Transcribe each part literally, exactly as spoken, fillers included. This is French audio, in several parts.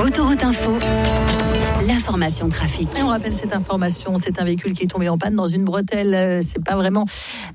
Autoroute Info, l'information trafic. Et on rappelle cette information, c'est un véhicule qui est tombé en panne dans une bretelle. C'est pas vraiment...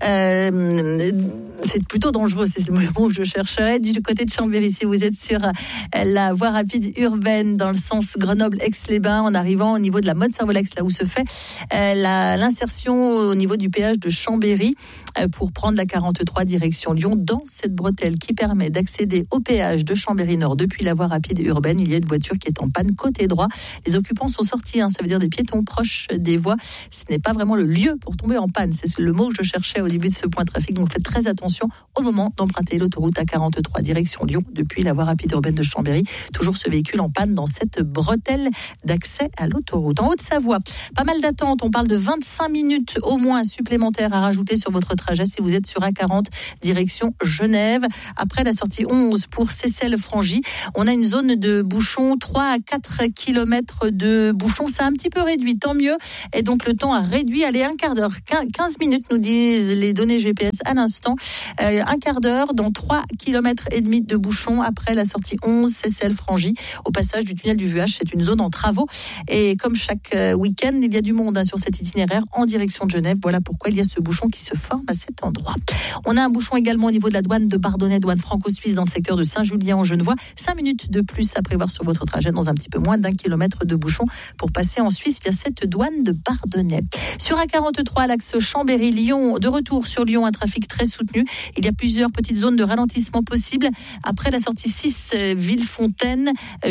Euh, c'est plutôt dangereux, c'est le mot que je chercherais. Du côté de Chambéry, si vous êtes sur la voie rapide urbaine dans le sens Grenoble-Aix-les-Bains, en arrivant au niveau de la Motte Servolex, là où se fait euh, la, l'insertion au niveau du péage de Chambéry euh, pour prendre la quarante-trois direction Lyon. Dans cette bretelle qui permet d'accéder au péage de Chambéry-Nord depuis la voie rapide urbaine, il y a une voiture qui est en panne côté droit. Les occupants sont sortis, hein, ça veut dire des piétons proches des voies. Ce n'est pas vraiment le lieu pour tomber en panne. C'est le mot que je cherchais au début de ce point de trafic. Donc faites très attention au moment d'emprunter l'autoroute A quarante-trois direction Lyon depuis la voie rapide urbaine de Chambéry. Toujours ce véhicule en panne dans cette bretelle d'accès à l'autoroute. En Haute-Savoie, pas mal d'attentes. On parle de vingt-cinq minutes au moins supplémentaires à rajouter sur votre trajet si vous êtes sur A quarante direction Genève. Après la sortie onze pour Seyssel-Frangy, on a une zone de bouchons, trois à quatre kilomètres de bouchons. Ça a un petit peu réduit, tant mieux. Et donc le temps a réduit, allez, un quart d'heure, quinze minutes nous disent les données G P S à l'instant. Euh, un quart d'heure dans trois kilomètres et demi de bouchons après la sortie onze Seyssel-Frangy. Au passage du tunnel du Vuage, c'est une zone en travaux. Et comme chaque euh, week-end, il y a du monde hein, sur cet itinéraire en direction de Genève. Voilà pourquoi il y a ce bouchon qui se forme à cet endroit. On a un bouchon également au niveau de la douane de Bardonnay, douane franco-suisse dans le secteur de Saint-Julien-en-Genevois. cinq minutes de plus à prévoir sur votre trajet dans un petit peu moins d'un kilomètre de bouchon pour passer en Suisse via cette douane de Bardonnay. Sur A quarante-trois, l'axe Chambéry-Lyon, de retour sur Lyon, un trafic très soutenu. Il y a plusieurs petites zones de ralentissement possibles. Après la sortie six, Villefontaine,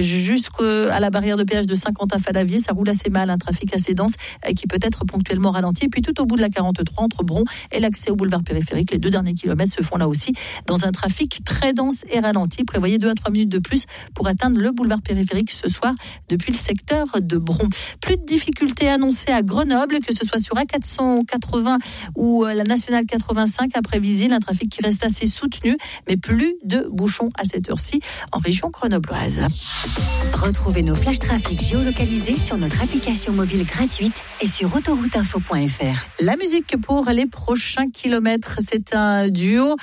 jusqu'à la barrière de péage de Saint-Quentin-Falavier, ça roule assez mal, un trafic assez dense qui peut être ponctuellement ralenti. Et puis tout au bout de la quarante-trois, entre Bron et l'accès au boulevard périphérique, les deux derniers kilomètres se font là aussi dans un trafic très dense et ralenti. Prévoyez deux à trois minutes de plus pour atteindre le boulevard périphérique ce soir depuis le secteur de Bron. Plus de difficultés annoncées à Grenoble, que ce soit sur A quatre cent quatre-vingts ou la nationale quatre-vingt-cinq après Visil, un trafic qui reste assez soutenu, mais plus de bouchons à cette heure-ci en région grenobloise. Retrouvez nos flashs trafic géolocalisés sur notre application mobile gratuite et sur autoroute info point f r. La musique pour les prochains kilomètres, c'est un duo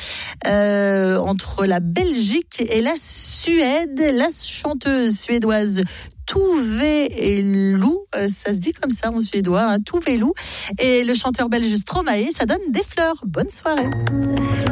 euh, entre la Belgique et la Suède. La chanteuse suédoise Tuve Lu, ça se dit comme ça en suédois, hein, Tuve Lu, et le chanteur belge Stromae, ça donne des fleurs. Bonne soirée.